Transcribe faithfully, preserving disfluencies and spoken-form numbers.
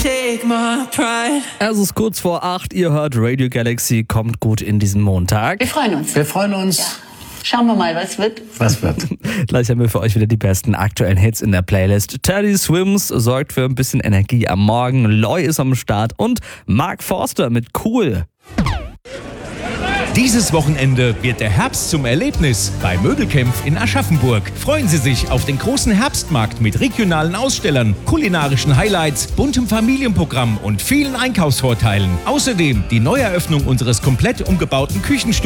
take my pride. Es ist kurz vor acht, ihr hört Radio Galaxy, kommt gut in diesen Montag. Wir freuen uns. Wir freuen uns. Ja. Schauen wir mal, was wird. Was wird? Gleich haben wir für euch wieder die besten aktuellen Hits in der Playlist. Teddy Swims sorgt für ein bisschen Energie am Morgen, Loy ist am Start und Mark Forster mit Cool. Dieses Wochenende wird der Herbst zum Erlebnis bei Möbelkämpf in Aschaffenburg. Freuen Sie sich auf den großen Herbstmarkt mit regionalen Ausstellern, kulinarischen Highlights, buntem Familienprogramm und vielen Einkaufsvorteilen. Außerdem die Neueröffnung unseres komplett umgebauten Küchenstudios